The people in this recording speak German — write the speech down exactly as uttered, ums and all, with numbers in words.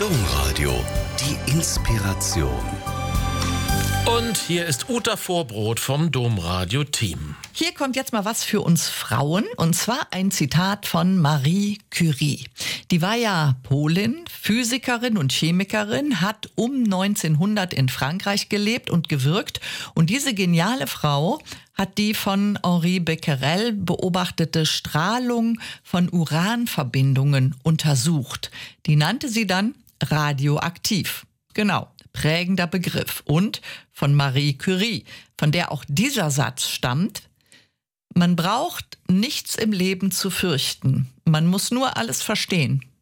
Domradio, die Inspiration. Und hier ist Uta Vorbrot vom Domradio-Team. Hier kommt jetzt mal was für uns Frauen, und zwar ein Zitat von Marie Curie. Die war ja Polin, Physikerin und Chemikerin, hat um neunzehnhundert in Frankreich gelebt und gewirkt. Und diese geniale Frau hat die von Henri Becquerel beobachtete Strahlung von Uranverbindungen untersucht. Die nannte sie dann radioaktiv. Genau. Prägender Begriff. Und von Marie Curie, von der auch dieser Satz stammt: Man braucht nichts im Leben zu fürchten. Man muss nur alles verstehen.